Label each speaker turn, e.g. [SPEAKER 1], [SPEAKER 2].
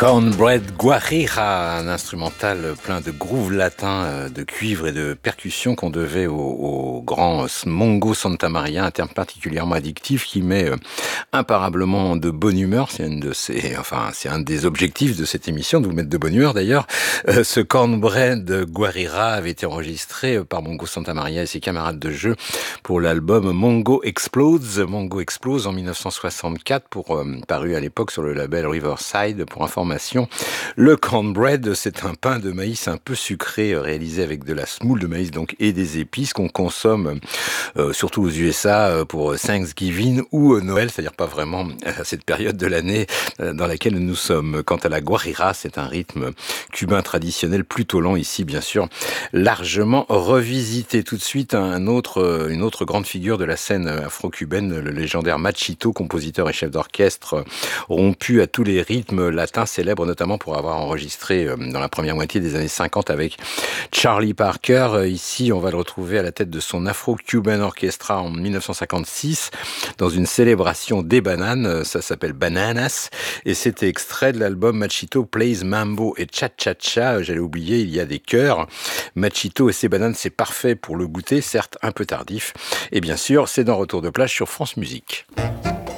[SPEAKER 1] Cornbread Guajira, un instrumental plein de grooves latins, de cuivre et de percussions qu'on devait au grand Mongo Santamaria, un terme particulièrement addictif qui met imparablement de bonne humeur. C'est un des objectifs de cette émission, de vous mettre de bonne humeur d'ailleurs. Ce Cornbread Guajira avait été enregistré par Mongo Santamaria et ses camarades de jeu pour l'album Mongo Explodes. Mongo Explose en 1964, paru à l'époque sur le label Riverside. Pour information, le cornbread, c'est un pain de maïs un peu sucré réalisé avec de la semoule de maïs donc et des épices qu'on consomme surtout aux USA pour Thanksgiving ou Noël, c'est-à-dire pas vraiment à cette période de l'année dans laquelle nous sommes. Quant à la guajira, c'est un rythme cubain traditionnel plutôt lent ici, bien sûr, largement revisité. Tout de suite, une autre grande figure de la scène afro-cubaine, le légendaire Machito, compositeur et chef d'orchestre rompu à tous les rythmes latins, célèbre notamment pour avoir enregistré dans la première moitié des années 50 avec Charlie Parker. Ici, on va le retrouver à la tête de son Afro-Cuban Orchestra en 1956 dans une célébration des bananes. Ça s'appelle Bananas et c'était extrait de l'album Machito Plays Mambo et Cha-Cha-Cha. J'allais oublier, il y a des chœurs. Machito et ses bananes, c'est parfait pour le goûter, certes un peu tardif. Et bien sûr, c'est dans Retour de plage sur France Musique.